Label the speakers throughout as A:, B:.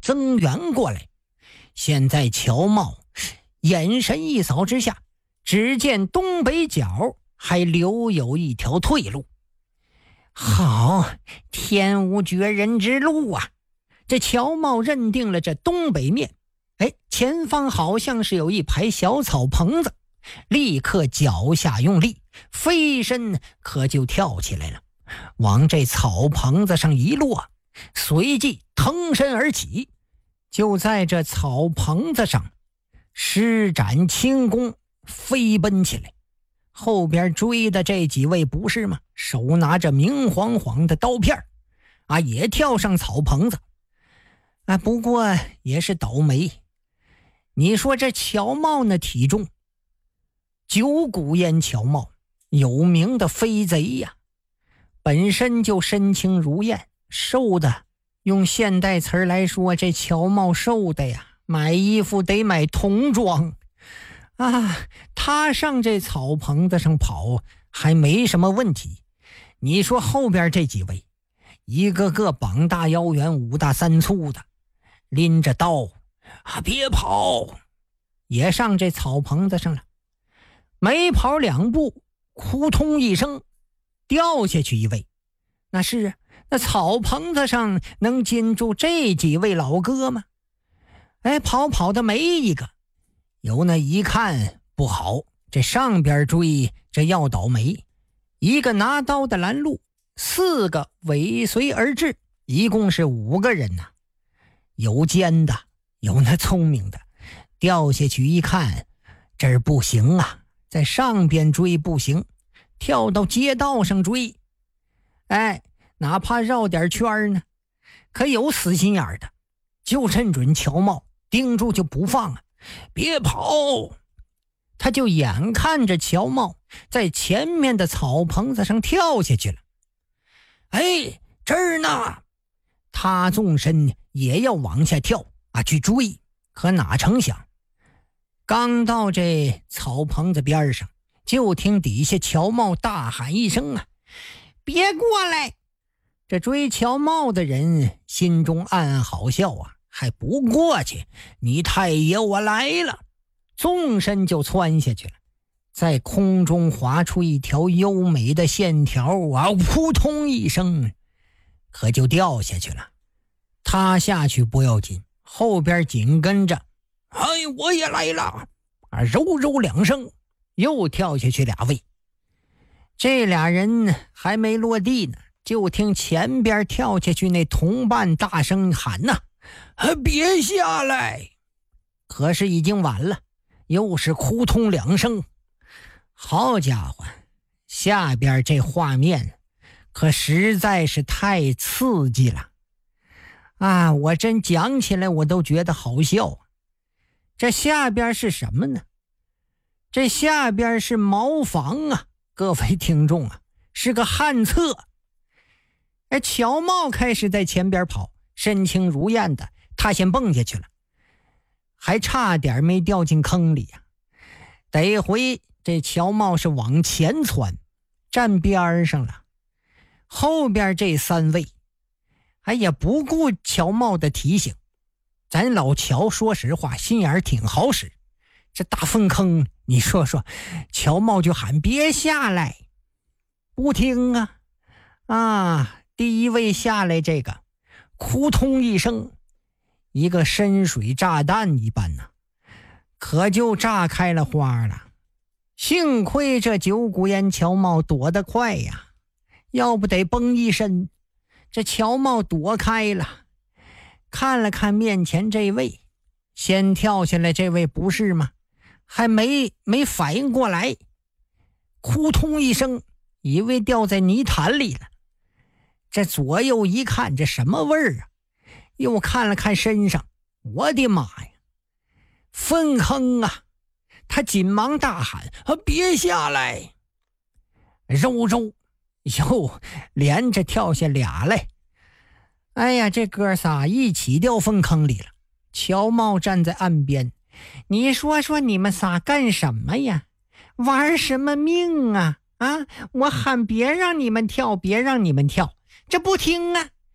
A: 增援过来。现在乔茂眼神一扫之下，只见东北角还留有一条退路。好，天无绝人之路啊！这乔茂认定了这东北面，前方好像是有一排小草棚子，立刻脚下用力，飞身可就跳起来了，往这草棚子上一落，随即腾身而起，就在这草棚子上施展轻功飞奔起来。后边追的这几位不是吗？手拿着明晃晃的刀片也跳上草棚子不过也是倒霉。你说这乔茂那体重，九股烟乔茂，有名的飞贼呀，本身就身轻如燕，瘦的，用现代词来说，这乔茂瘦的呀，买衣服得买童装他上这草棚子上跑还没什么问题。你说后边这几位，一个个膀大腰圆，五大三粗的，拎着刀别跑，也上这草棚子上了。没跑两步，扑通一声掉下去一位。那草棚子上能禁住这几位老哥吗？跑的没一个。有那一看不好，这上边追，这要倒霉。一个拿刀的拦路，4个尾随而至，一共是5个人有奸的，有那聪明的。掉下去一看，这儿不行在上边追不行，跳到街道上追，哪怕绕点圈呢。可有死心眼的，就趁准乔茂盯住就不放别跑。他就眼看着乔茂在前面的草棚子上跳下去了。这儿呢，他纵身也要往下跳去追，可哪成想，刚到这草棚子边上，就听底下乔茂大喊一声别过来！这追乔茂的人心中暗暗好笑还不过去，你太爷我来了！纵身就窜下去了，在空中划出一条优美的线条扑通一声可就掉下去了。他下去不要紧，后边紧跟着我也来了揉揉两声，又跳下去2位。这俩人还没落地呢，就听前边跳下去那同伴大声喊别下来！可是已经晚了，又是扑通2声。好家伙，下边这画面可实在是太刺激了我真讲起来我都觉得好笑这下边是什么呢？这下边是茅房各位听众是个旱厕。乔茂开始在前边跑，身轻如燕的，他先蹦下去了，还差点没掉进坑里得回这乔茂是往前窜，站边上了。后边这3位也不顾乔茂的提醒。咱老乔说实话心眼挺好使，这大粪坑你说说，乔茂就喊别下来，不听第一位下来这个扑通一声，一个深水炸弹一般可就炸开了花了。幸亏这九股烟乔茂躲得快要不得崩一身。这乔茂躲开了，看了看面前这位，先跳下来这位不是吗？还没反应过来，扑通一声，以为掉在泥潭里了。这左右一看，这什么味儿又看了看身上，我的妈呀，粪坑他紧忙大喊别下来！肉又连着跳下俩来。这哥仨一起掉粪坑里了。乔茂站在岸边，你说说你们仨干什么呀？玩什么命我喊别让你们跳，别让你们跳，这不听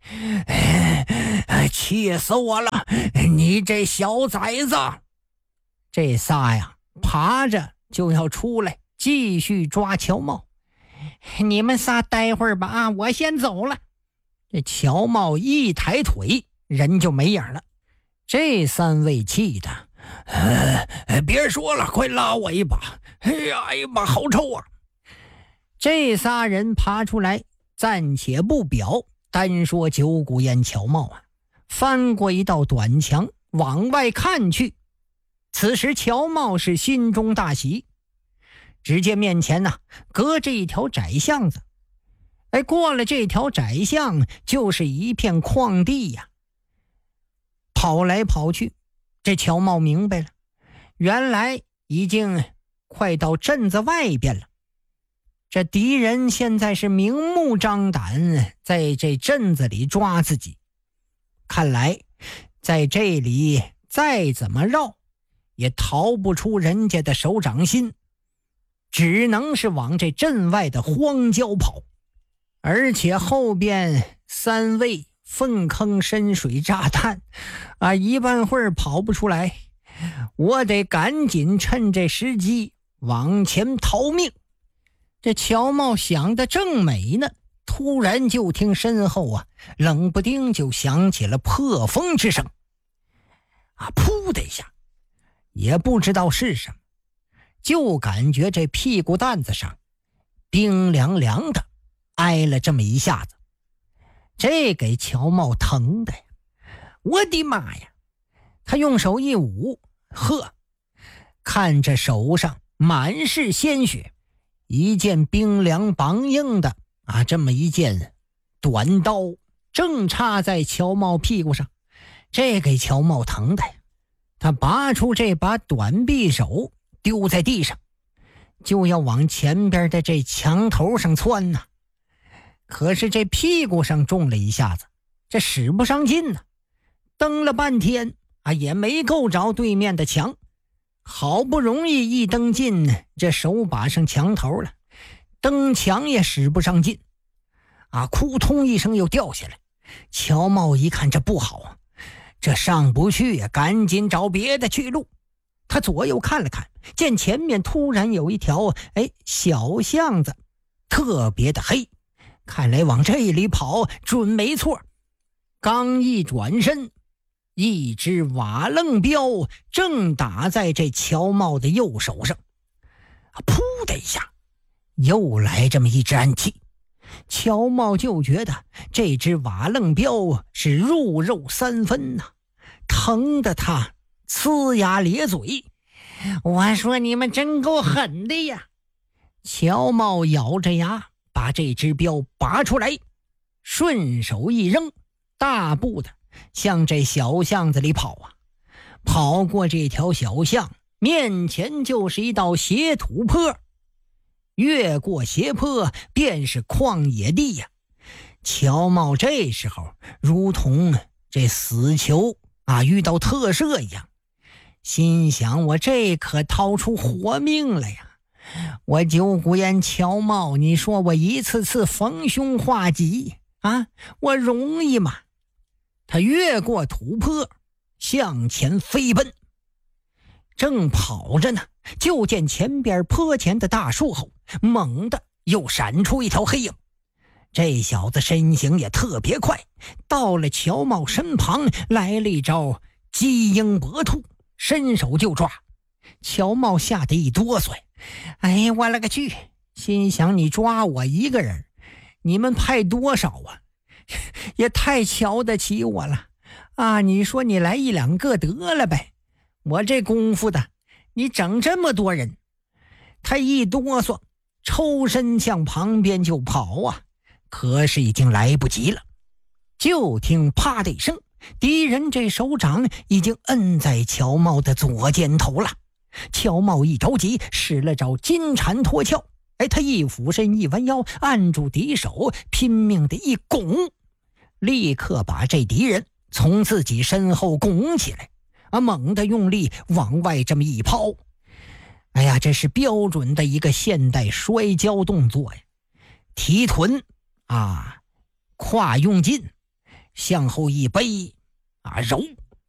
A: 气死我了！你这小崽子！这仨呀，爬着就要出来，继续抓乔茂。你们仨待会儿吧，啊，我先走了。这乔茂一抬腿，人就没影了。这三位气的，别说了，快拉我一把！哎呀妈，好臭啊！这仨人爬出来，暂且不表，单说九股岩乔茂啊，翻过一道短墙，往外看去。此时乔茂是心中大喜，只见面前呢，隔着一条窄巷子。过了这条窄巷，就是一片旷地呀。跑来跑去，这乔茂明白了，原来已经快到镇子外边了。这敌人现在是明目张胆在这镇子里抓自己，看来在这里再怎么绕也逃不出人家的手掌心，只能是往这镇外的荒郊跑。而且后边三位粪坑深水炸弹一半会儿跑不出来，我得赶紧趁这时机往前逃命。这乔茂想得正美呢，突然就听身后冷不丁就响起了破风之声。噗的一下，也不知道是什么，就感觉这屁股蛋子上冰凉凉的挨了这么一下子，这给乔茂疼的呀！我的妈呀！他用手一捂，看着手上满是鲜血，一件冰凉梆硬的这么一件短刀正插在乔茂屁股上，这给乔茂疼的呀！他拔出这把短匕首丢在地上，就要往前边的这墙头上窜呢。可是这屁股上中了一下子，这使不上劲呢，蹬了半天也没够着对面的墙，好不容易一蹬进这手把上墙头了，蹬墙也使不上劲扑通一声又掉下来。乔茂一看这不好这上不去赶紧找别的去路。他左右看了看，见前面突然有一条小巷子，特别的黑，看来往这里跑准没错。刚一转身，一只瓦楞镖正打在这乔茂的右手上，噗的一下又来这么一支暗器。乔茂就觉得这只瓦楞镖是入肉三分疼得他呲牙咧嘴。我说你们真够狠的呀！乔茂咬着牙把这支镖拔出来，顺手一扔，大步的向这小巷子里跑跑过这条小巷，面前就是一道斜土坡，越过斜坡便是旷野地呀。乔茂这时候如同这死囚遇到特赦一样，心想我这可掏出活命了呀！我九股岩乔茂，你说我一次次逢凶化吉我容易吗？他越过土坡向前飞奔，正跑着呢，就见前边坡前的大树后猛地又闪出一条黑影。这小子身形也特别快，到了乔茂身旁来了一招鸡鹰搏兔，伸手就抓。乔茂吓得一哆嗦，我勒个去！心想你抓我一个人，你们派多少也太瞧得起我了你说你来一两个得了呗，我这功夫的你整这么多人。他一哆嗦，抽身向旁边就跑可是已经来不及了。就听啪的一声，敌人这手掌已经摁在乔茂的左肩头了。乔茂一着急，使了招金蝉脱壳，他一俯身一弯腰，按住敌手，拼命的一拱，立刻把这敌人从自己身后拱起来猛地用力往外这么一抛。这是标准的一个现代摔跤动作呀！提臀胯用劲， 向后一背，揉